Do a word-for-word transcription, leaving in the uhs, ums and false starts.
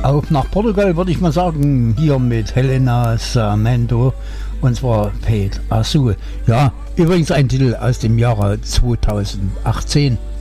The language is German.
Auch nach Portugal würde ich mal sagen, hier mit Helena Sarmento, und zwar Pete Azul. Ja, übrigens ein Titel aus dem Jahre zweitausendachtzehn.